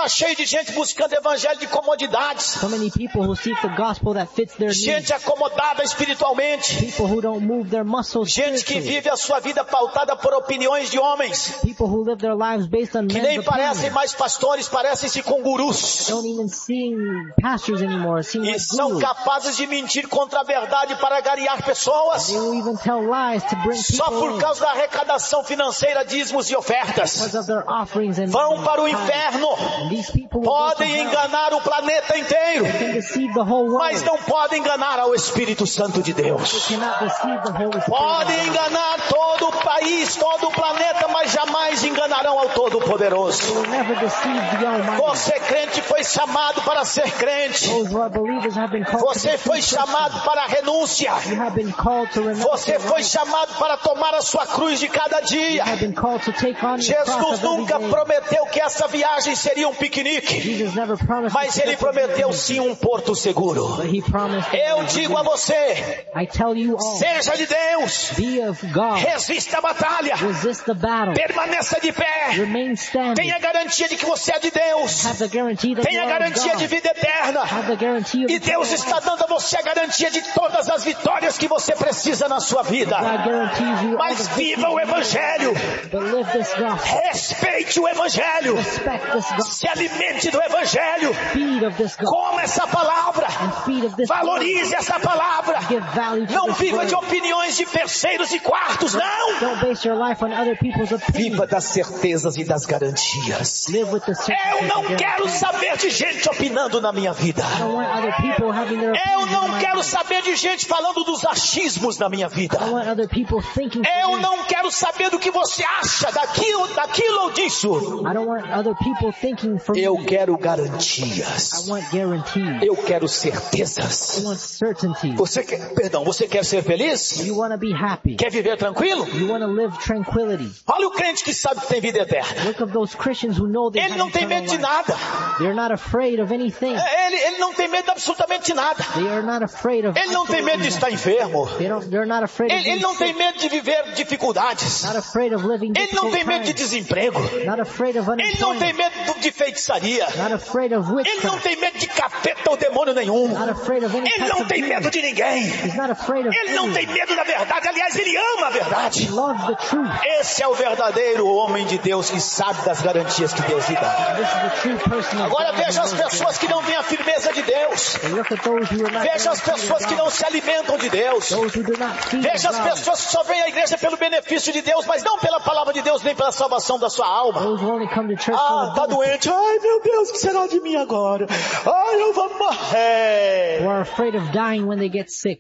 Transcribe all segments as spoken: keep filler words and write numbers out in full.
Tá cheio de gente buscando evangelho de comodidades. So many people who seek the gospel that fits their needs. Gente acomodada espiritualmente. People who don't move their muscles Gente que spiritually. vive a sua vida pautada por opiniões de homens. People who live their lives based on Que men's nem parecem opinions. mais pastores, parecem-se com gurus. Don't even seem pastors anymore, seem E like são gurus. capazes de mentir contra a verdade para agariar pessoas. They will even tell lies to bring Só people por in causa da arrecadação financeira, dízimos e ofertas. because of their offerings and Vão para o tithes. inferno. And these people will go to Podem hell. enganar o planeta inteiro, They can deceive the whole world. mas não podem enganar ao Espírito Santo de Deus. They cannot deceive the Holy Spirit. Podem enganar todo o país, todo o planeta, mas jamais enganarão ao Todo-Poderoso. They will never deceive the Almighty. Você, crente, foi chamado para ser crente. Those who are believers have been called to Você be foi true chamado para a renúncia. Christians. You have been called to renounce Você your foi life. chamado para tomar a sua cruz de cada dia. You have been called to take on your Jesus cross of every nunca day. prometeu que essa viagem seria um piquenique, Jesus never promised mas to Ele take prometeu us sim um porto seguro. But He promised to Eu take us. digo a você, I tell you all, seja de Deus, be of God. resista a batalha, Resist the battle. permaneça de pé, Remain standing. tenha garantia de que você é de Deus, Have the guarantee that you tenha are of garantia de God. vida eterna. Have the guarantee of E Deus eternal está life. dando a você a garantia de todas as vitórias que você precisa na sua vida. God guarantees you all Mas the viva o Evangelho, But live this gospel. respeite o Evangelho, Respect this gospel. se alimente do Evangelho, Feed of this gospel. coma essa palavra, And feed of this valorize essa palavra. word. Give value to Não this viva word. de opiniões de terceiros e quartos, não! Don't base your life on other people's opinions. Viva das certezas e das garantias. Live with the certainty Eu of não the quero guarantee. saber de gente opinando na minha vida. I don't want other people having their Eu opinions in não my quero life. saber de gente falando dos achismos na minha vida. I don't want other people thinking for Eu me. não quero saber do que você acha daquilo, daquilo ou disso. I don't want other people thinking for Eu me. quero I garantias. want guarantees. Eu quero I certezas. want certainty. Você quer, perdão, você quer ser feliz? You want to be happy. Quer viver tranquilo? You want to live tranquility. Olha o crente que sabe que tem vida eterna. Look of those Christians who know they Ele have não tem eternal medo de life. nada. They're not afraid of anything. Ele, ele não tem medo de absolutamente nada. They are not afraid of Ele não tem medo de estar absolutely enfermo. nothing. They don't, they're not afraid of Ele, ele being não tem sick. medo de viver dificuldades. Not afraid of living Ele não difficult tem medo de times. desemprego. Not afraid of Ele não tem unemployment. medo de feitiçaria. Not afraid of Ele não witchcraft. tem medo de capeta ou demônio nenhum. Not afraid of any Ele type não of tem demon. medo de ninguém. He's not afraid of Ele não anyone. tem medo da verdade. Aliás, ele ama a He verdade. loves the truth. Esse é o verdadeiro homem de Deus que sabe das garantias que Deus lhe dá. This is the true person of Agora God veja who as knows pessoas que não têm a firmeza de Deus. God. And look at those who are not Veja as guaranteed pessoas of que God. não se alimentam de Deus. Those who do not feed Veja of as God. pessoas que só vêm à igreja pelo benefício de Deus, mas não pela palavra de Deus, nem pela salvação da sua alma. Those who only come to church Ah, for tá the benefit. doente. Ai, meu Deus, o que será de mim agora? Ai, eu vou Who morrer. are afraid of dying when they get sick.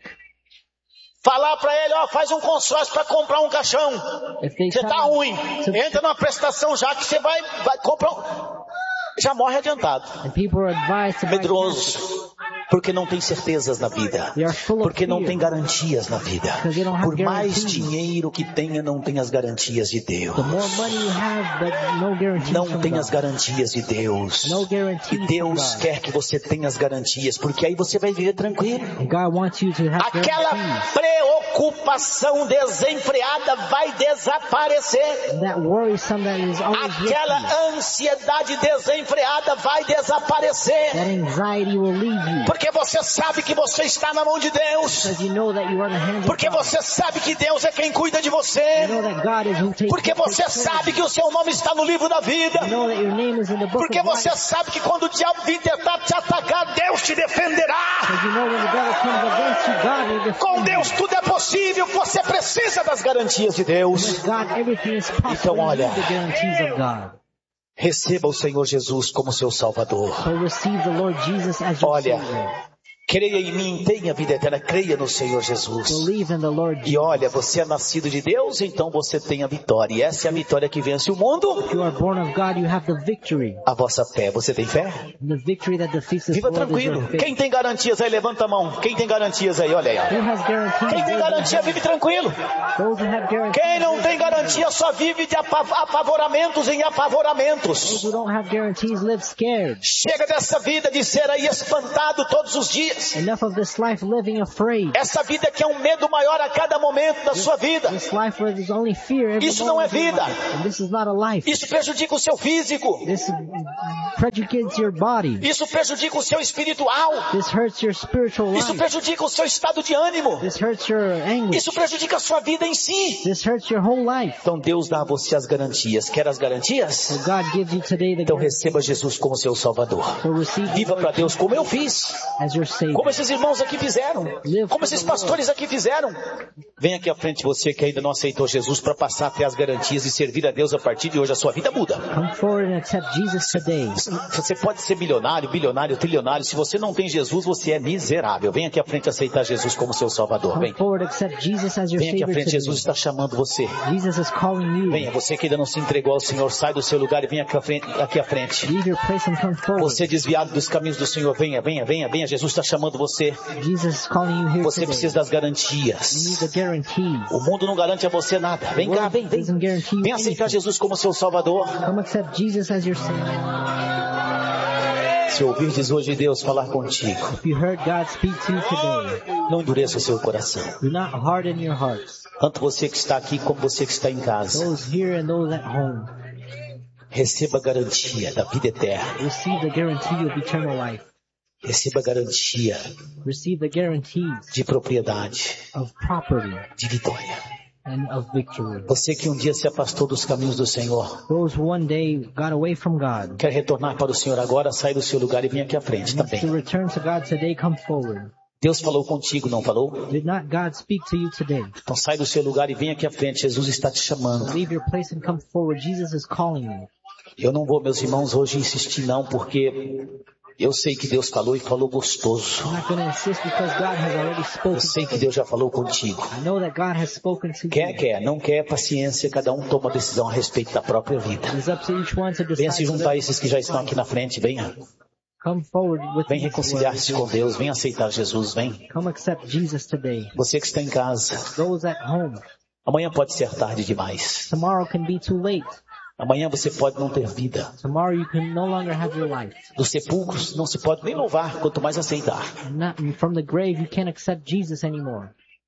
Falar pra ele, ó, faz um consórcio pra comprar um caixão. If they Você tell tá them ruim. to- Entra numa prestação já que você vai, vai comprar um... Já morre adiantado. And people are advised to buy Medroso. Porque não tem certezas na vida. They are full of Porque não fear. tem garantias na vida. Because they don't have Por mais guarantees. dinheiro que tenha, não tem as garantias de Deus. The more money you have, but no guarantees Não from tem God. as garantias de Deus. No guarantees E Deus from God. quer que você tenha as garantias, porque aí você vai viver tranquilo. And God wants you to have Aquela guarantees. preocupação desenfreada vai desaparecer. That worrisome that is always with you. Aquela ansiedade desenfreada vai desaparecer. That anxiety will leave you. Porque você sabe que você está na mão de Deus. Because you know that you are in the hands of Porque God. você sabe que Deus é quem cuida de você. You know that God is who takes Porque você takes care of sabe que o seu nome está no livro da vida. you. You know that your name is in the book Porque of você life. sabe que quando o diabo vir tentar te atacar, Deus te defenderá. Because you know when the devil comes against you, God will defend Com you. Deus tudo é possível. Você precisa das garantias de Deus. With God, everything is possible. Então, olha. You need the guarantees of God. Receba o Senhor Jesus como seu Salvador. So receive the Lord Jesus as your Olha. Savior. Creia em mim, tenha vida eterna. Creia no Senhor Jesus. Believe in the Lord E Jesus. olha, você é nascido de Deus, então você tem a vitória. E essa é a vitória que vence o mundo. If you are born of God, you have the victory. A vossa fé. Você tem fé? The victory that defeats this Viva world is your tranquilo. faith. Quem tem garantias aí, levanta a mão. Quem tem garantias aí, olha aí. ó. Who has guarantees? Quem tem garantia, vive tranquilo. Those who have guarantees. Quem não tem garantia só vive de apa- apavoramentos em Those apavoramentos. who don't have guarantees live scared. Chega dessa vida de ser aí espantado todos os dias. temerosos. Enough of this life living afraid. Essa vida que é um medo maior a cada momento da sua vida. This life where there's only fear every Isso não é moment of your vida. life. And this is not a life. Isso prejudica o seu físico. This prejudicates your body. Isso prejudica o seu espiritual. This hurts your spiritual Isso life. prejudica o seu estado de ânimo. This hurts your anguish. Isso prejudica a sua vida em si. This hurts your whole life. Então Deus dá a você as garantias. Quer as garantias? So God gives you today the Então guarantee. receba Jesus como seu Salvador. So receive Viva para Deus como eu fiz. as your Savior. Como esses irmãos aqui fizeram. Como esses pastores aqui fizeram. Vem aqui à frente você que ainda não aceitou Jesus para passar até as garantias e servir a Deus a partir de hoje. A sua vida muda. Come forward and accept Jesus today. Você pode ser milionário, bilionário, trilionário. Se você não tem Jesus, você é miserável. Vem aqui à frente aceitar Jesus como seu Salvador. Come Vem. forward, accept Jesus as your Vem aqui à Savior frente, Jesus today. está chamando você. Jesus is calling you. Venha, você que ainda não se entregou ao Senhor, sai do seu lugar e venha aqui à frente. Aqui à frente. Leave your place and come forward. Você desviado dos caminhos do Senhor, venha, venha, venha, venha. Jesus está chamando você. Jesus is calling you here Você today. precisa das You need garantias. the guarantees. O mundo não garante a você nada. Vem cá, vem, vem. Doesn't guarantee you Vem aceitar anything. Jesus como seu Salvador. Come accept Jesus as your Savior. Se ouvirdes hoje Deus falar contigo, If you heard God speak to you today, não endureça o seu coração. do not harden your hearts. Tanto você que está aqui como você que está em casa. Those here and those at home, Receba a garantia da vida eterna. receive the guarantee of eternal life. Receba a garantia Receive the guarantees de propriedade, of property de vitória. and of victory. Você que um dia se afastou dos caminhos do Senhor, Those who one day got away from God, quer retornar para o Senhor agora, sai do seu lugar e vem aqui à frente wants to também. return to God today, come forward. Deus falou contigo, não falou? Did not God speak to you today? Então sai do seu lugar e vem aqui à frente. Jesus está te chamando. Leave your place and come forward. Jesus is calling you. Eu não vou, meus irmãos, hoje insistir não, porque eu sei que Deus falou e falou gostoso. I'm not going to insist because God has already spoken. Eu sei que Deus já falou contigo. I know that God has spoken to Quer, you. quer, não quer, paciência, cada um toma a decisão a respeito da própria vida. It's up to each one to Venha se decide. juntar a esses que já estão aqui na frente, venha. Come forward with Vem me. reconciliar-se com Deus, vem aceitar Jesus, vem. Come accept Jesus today. Você que está em casa, Those at home, amanhã pode ser tarde demais. tomorrow can be too late. Amanhã você pode não ter vida. Tomorrow you can no longer have your life. Dos sepulcros não se pode nem louvar, quanto mais aceitar. And not, from the grave you can't accept Jesus anymore.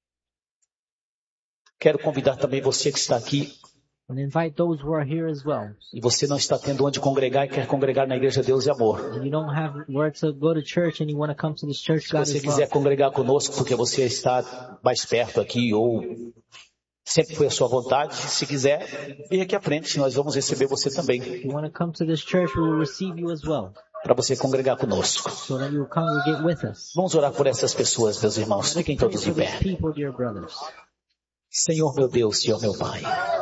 Quero convidar também você que está aqui And invite those who are here as well. e você não está tendo onde congregar e quer congregar na Igreja Deus e Amor. And you don't have where to go to church and you want to come to this church, Se God você is quiser love. congregar conosco porque você está mais perto aqui ou sempre foi a sua vontade, se quiser, vem aqui à frente, nós vamos receber você também, If you want to come to this church, we will receive you as well, para você congregar conosco. so that you will congregate with us. Vamos orar por essas pessoas, meus irmãos. Fiquem Pray todos for de these pé. people, dear brothers. Senhor meu Deus, Senhor meu Pai,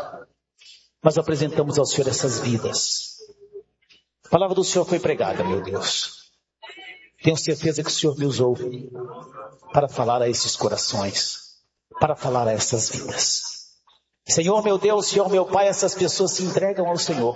nós apresentamos ao Senhor essas vidas. A palavra do Senhor foi pregada, meu Deus. Tenho certeza que o Senhor me usou para falar a esses corações, para falar a essas vidas. Senhor meu Deus, Senhor meu Pai, essas pessoas se entregam ao Senhor.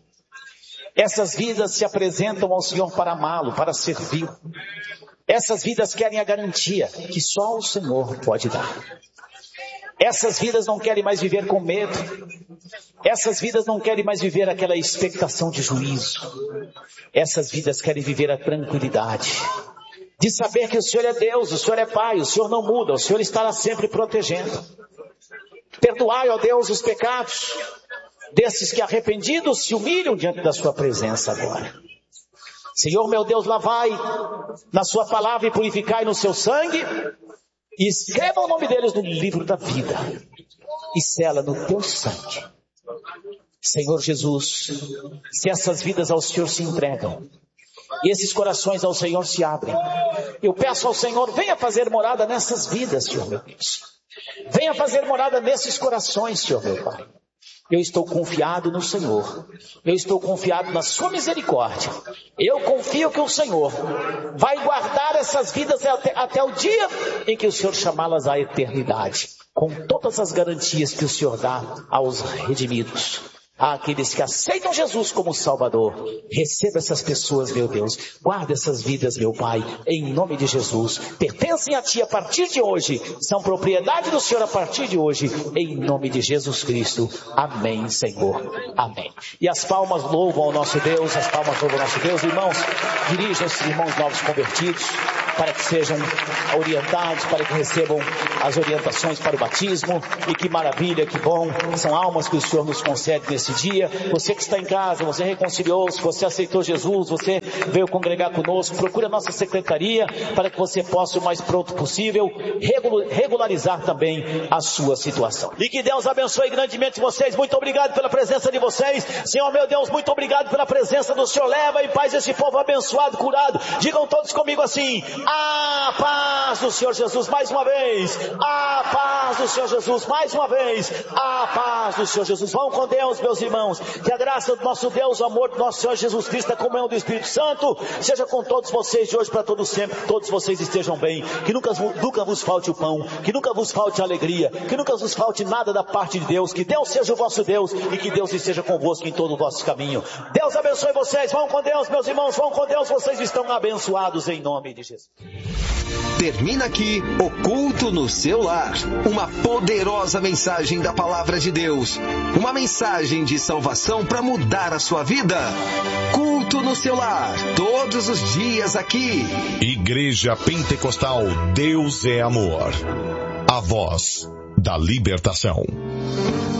Essas vidas se apresentam ao Senhor para amá-lo, para servir. Essas vidas querem a garantia que só o Senhor pode dar. Essas vidas não querem mais viver com medo. Essas vidas não querem mais viver aquela expectação de juízo. Essas vidas querem viver a tranquilidade de saber que o Senhor é Deus, o Senhor é Pai, o Senhor não muda, o Senhor estará sempre protegendo. Perdoai, ó Deus, os pecados desses que arrependidos se humilham diante da sua presença agora. Senhor meu Deus, lavai na sua palavra e purificai no seu sangue. E escreva o nome deles no livro da vida. E sela no teu sangue. Senhor Jesus, se essas vidas ao Senhor se entregam, e esses corações ao Senhor se abrem, eu peço ao Senhor, venha fazer morada nessas vidas, Senhor meu Deus. Venha fazer morada nesses corações, Senhor meu Pai. Eu estou confiado no Senhor. Eu estou confiado na sua misericórdia. Eu confio que o Senhor vai guardar essas vidas até, até o dia em que o Senhor chamá-las à eternidade. Com todas as garantias que o Senhor dá aos redimidos. Àqueles que aceitam Jesus como Salvador. Receba essas pessoas, meu Deus. Guarda essas vidas, meu Pai, em nome de Jesus. Pertencem a Ti a partir de hoje. São propriedade do Senhor a partir de hoje. Em nome de Jesus Cristo. Amém, Senhor. Amém. E as palmas louvam ao nosso Deus. As palmas louvam ao nosso Deus. Irmãos, dirijam-se, irmãos novos convertidos. para que sejam orientados, para que recebam as orientações para o batismo. E que maravilha, que bom, são almas que o Senhor nos concede nesse dia. Você que está em casa, você reconciliou-se, você aceitou Jesus, você veio congregar conosco, procure a nossa secretaria para que você possa o mais pronto possível regularizar também a sua situação. E que Deus abençoe grandemente vocês. Muito obrigado pela presença de vocês. Senhor meu Deus, muito obrigado pela presença do Senhor. Leva em paz esse povo abençoado, curado. Digam todos comigo assim: a paz do Senhor Jesus. Mais uma vez, a paz do Senhor Jesus. Mais uma vez, a paz do Senhor Jesus. Vão com Deus, meus irmãos. Que a graça do nosso Deus, o amor do nosso Senhor Jesus Cristo, a comunhão do Espírito Santo seja com todos vocês de hoje para todos sempre. Todos vocês estejam bem. Que nunca, nunca vos falte o pão, que nunca vos falte a alegria, que nunca vos falte nada da parte de Deus. Que Deus seja o vosso Deus e que Deus esteja convosco em todo o vosso caminho. Deus abençoe vocês. Vão com Deus, meus irmãos. Vão com Deus. Vocês estão abençoados em nome de Jesus. Termina aqui o Culto no Seu Lar. Uma poderosa mensagem da Palavra de Deus. Uma mensagem de salvação para mudar a sua vida. Culto no Seu Lar. Todos os dias aqui. Igreja Pentecostal Deus é Amor. A voz da libertação.